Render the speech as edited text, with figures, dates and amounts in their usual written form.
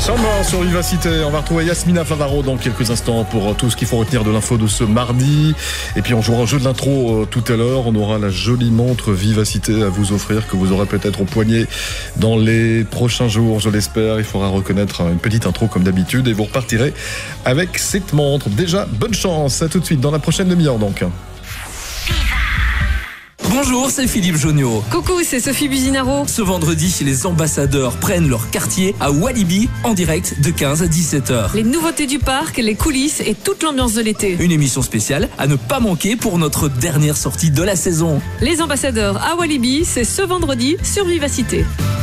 Samba sur Vivacité. On va retrouver Yasmina Favaro dans quelques instants pour tout ce qu'il faut retenir de l'info de ce mardi. Et puis on jouera au jeu de l'intro tout à l'heure. On aura la jolie montre Vivacité à vous offrir que vous aurez peut-être au poignet dans les prochains jours, je l'espère. Il faudra reconnaître une petite intro comme d'habitude et vous repartirez avec cette montre. Déjà, bonne chance. À tout de suite dans la prochaine demi-heure donc. Bonjour, c'est Philippe Jonio. Coucou, c'est Sophie Businaro. Ce vendredi, les ambassadeurs prennent leur quartier à Walibi en direct de 15 à 17h. Les nouveautés du parc, les coulisses et toute l'ambiance de l'été. Une émission spéciale à ne pas manquer pour notre dernière sortie de la saison. Les ambassadeurs à Walibi, c'est ce vendredi sur Vivacité.